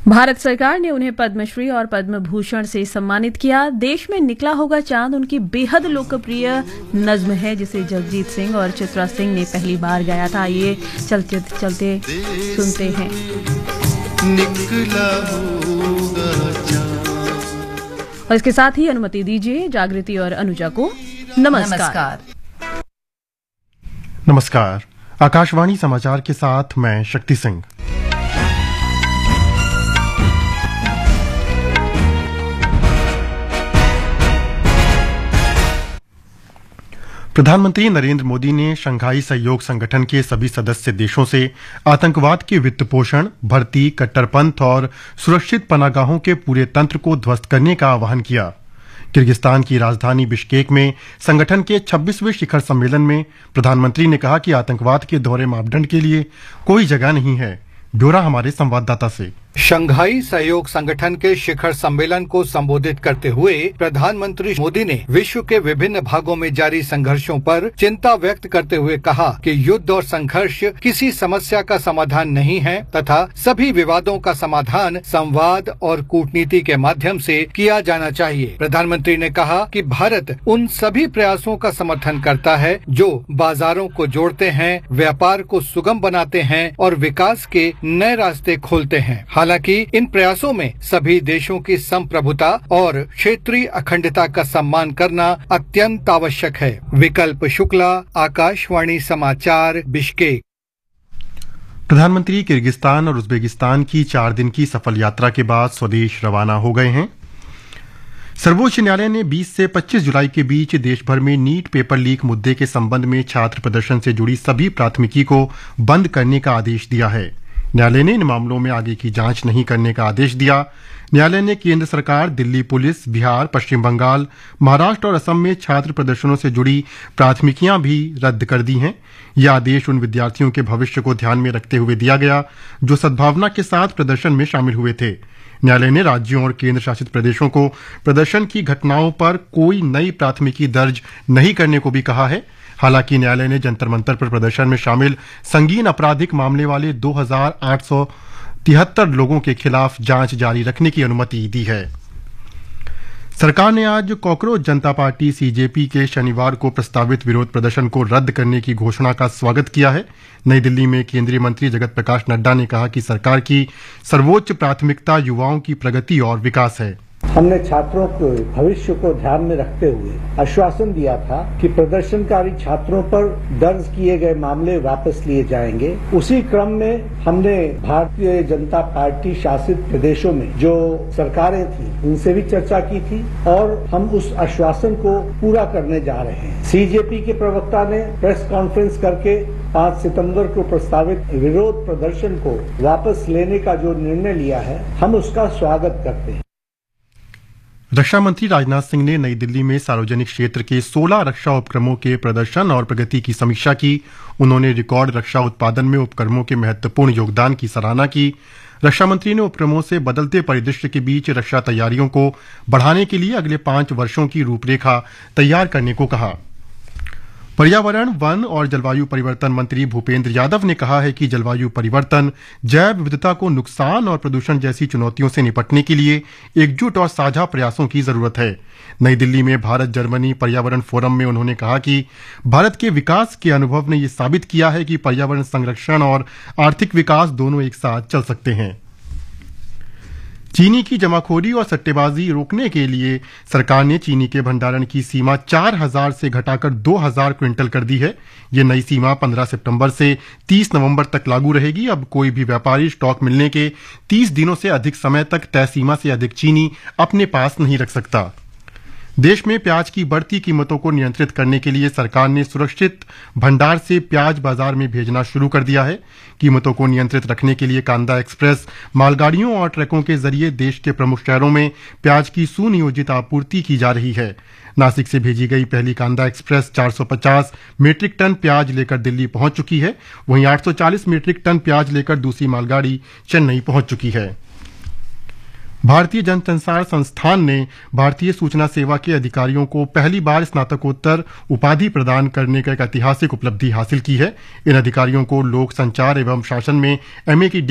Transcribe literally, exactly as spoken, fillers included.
भारत सरकार ने उन्हें पद्मश्री और पद्म भूषण से सम्मानित किया। देश में निकला होगा चांद उनकी बेहद लोकप्रिय नज्म है, जिसे जगजीत सिंह और चित्रा सिंह ने पहली बार गाया था। ये चलते चलते सुनते हैं। निकला होगा चांद। और इसके साथ ही अनुमति दीजिए जागृति और अनुजा को नमस्कार। नमस्कार। नमस्कार। आकाशवाणी समाचार के साथ मैं शक्ति सिंह। प्रधानमंत्री नरेंद्र मोदी ने शंघाई सहयोग संगठन के सभी सदस्य देशों से आतंकवाद के वित्त पोषण, भर्ती, कट्टरपंथ और सुरक्षित पनागाहों के पूरे तंत्र को ध्वस्त करने का आह्वान किया। किर्गिस्तान की राजधानी बिश्केक में संगठन के छब्बीसवें शिखर सम्मेलन में प्रधानमंत्री ने कहा कि आतंकवाद के दोहरे मापदंड के लिए कोई जगह नहीं है। ब्यौरा हमारे संवाददाता से। शंघाई सहयोग संगठन के शिखर सम्मेलन को संबोधित करते हुए प्रधानमंत्री मोदी ने विश्व के विभिन्न भागों में जारी संघर्षों पर चिंता व्यक्त करते हुए कहा कि युद्ध और संघर्ष किसी समस्या का समाधान नहीं है तथा सभी विवादों का समाधान संवाद और कूटनीति के माध्यम से किया जाना चाहिए। प्रधानमंत्री ने कहा कि भारत उन सभी प्रयासों का समर्थन करता है जो बाजारों को जोड़ते हैं, व्यापार को सुगम बनाते हैं और विकास के नए रास्ते खोलते हैं। हालांकि इन प्रयासों में सभी देशों की संप्रभुता और क्षेत्रीय अखंडता का सम्मान करना अत्यंत आवश्यक है। विकल्प शुक्ला, आकाशवाणी समाचार, बिश्केक। प्रधानमंत्री किर्गिस्तान और उज्बेकिस्तान की चार दिन की सफल यात्रा के बाद स्वदेश रवाना हो गए हैं। सर्वोच्च न्यायालय ने बीस से पच्चीस जुलाई के बीच देश भर में नीट पेपर लीक मुद्दे के संबंध में छात्र प्रदर्शन से जुड़ी सभी प्राथमिकी को बंद करने का आदेश दिया है। न्यायालय ने इन मामलों में आगे की जांच नहीं करने का आदेश दिया। न्यायालय ने केंद्र सरकार, दिल्ली पुलिस, बिहार, पश्चिम बंगाल, महाराष्ट्र और असम में छात्र प्रदर्शनों से जुड़ी प्राथमिकियां भी रद्द कर दी हैं। यह आदेश उन विद्यार्थियों के भविष्य को ध्यान में रखते हुए दिया गया जो सद्भावना के साथ प्रदर्शन में शामिल हुए थे। न्यायालय ने राज्यों और केंद्र शासित प्रदेशों को प्रदर्शन की घटनाओं पर कोई नई प्राथमिकी दर्ज नहीं करने को भी कहा है। हालांकि न्यायालय ने जंतर मंतर पर प्रदर्शन में शामिल संगीन आपराधिक मामले वाले दो हजार आठ सौ तिहत्तर लोगों के खिलाफ जांच जारी रखने की अनुमति दी है। सरकार ने आज कॉकरोच जनता पार्टी सीजेपी के शनिवार को प्रस्तावित विरोध प्रदर्शन को रद्द करने की घोषणा का स्वागत किया है। नई दिल्ली में केंद्रीय मंत्री जगत प्रकाश नड्डा ने कहा कि सरकार की सर्वोच्च प्राथमिकता युवाओं की प्रगति और विकास है। हमने छात्रों के भविष्य को ध्यान में रखते हुए आश्वासन दिया था कि प्रदर्शनकारी छात्रों पर दर्ज किए गए मामले वापस लिए जाएंगे। उसी क्रम में हमने भारतीय जनता पार्टी शासित प्रदेशों में जो सरकारें थी उनसे भी चर्चा की थी और हम उस आश्वासन को पूरा करने जा रहे हैं। सीजेपी के प्रवक्ता ने प्रेस कॉन्फ्रेंस करके पाँच सितंबर को प्रस्तावित विरोध प्रदर्शन को वापस लेने का जो निर्णय लिया है, हम उसका स्वागत करते हैं। रक्षा मंत्री राजनाथ सिंह ने नई दिल्ली में सार्वजनिक क्षेत्र के सोलह रक्षा उपक्रमों के प्रदर्शन और प्रगति की समीक्षा की। उन्होंने रिकॉर्ड रक्षा उत्पादन में उपक्रमों के महत्वपूर्ण योगदान की सराहना की। रक्षा मंत्री ने उपक्रमों से बदलते परिदृश्य के बीच रक्षा तैयारियों को बढ़ाने के लिए अगले पांच वर्षों की रूपरेखा तैयार करने को कहा। पर्यावरण, वन और जलवायु परिवर्तन मंत्री भूपेंद्र यादव ने कहा है कि जलवायु परिवर्तन, जैव विविधता को नुकसान और प्रदूषण जैसी चुनौतियों से निपटने के लिए एकजुट और साझा प्रयासों की जरूरत है। नई दिल्ली में भारत जर्मनी पर्यावरण फोरम में उन्होंने कहा कि भारत के विकास के अनुभव ने यह साबित किया है कि पर्यावरण संरक्षण और आर्थिक विकास दोनों एक साथ चल सकते हैं। चीनी की जमाखोरी और सट्टेबाजी रोकने के लिए सरकार ने चीनी के भंडारण की सीमा चार हजार से घटाकर दो हजार क्विंटल कर दी है। ये नई सीमा पंद्रह सितंबर से तीस नवंबर तक लागू रहेगी। अब कोई भी व्यापारी स्टॉक मिलने के तीस दिनों से अधिक समय तक तय सीमा से अधिक चीनी अपने पास नहीं रख सकता। देश में प्याज की बढ़ती कीमतों को नियंत्रित करने के लिए सरकार ने सुरक्षित भंडार से प्याज बाजार में भेजना शुरू कर दिया है। कीमतों को नियंत्रित रखने के लिए कांदा एक्सप्रेस मालगाड़ियों और ट्रकों के जरिए देश के प्रमुख शहरों में प्याज की सुनियोजित आपूर्ति की जा रही है। नासिक से भेजी गई पहली कांदा एक्सप्रेस चार सौ पचास मीट्रिक टन प्याज लेकर दिल्ली पहुंच चुकी है। वहीं आठ सौ चालीस मीट्रिक टन प्याज लेकर दूसरी मालगाड़ी चेन्नई पहुंच चुकी है। भारतीय जनसंचार संस्थान ने भारतीय सूचना सेवा के अधिकारियों को पहली बार स्नातकोत्तर उपाधि प्रदान करने का एक ऐतिहासिक उपलब्धि हासिल की है। इन अधिकारियों को लोक संचार एवं शासन में एमए की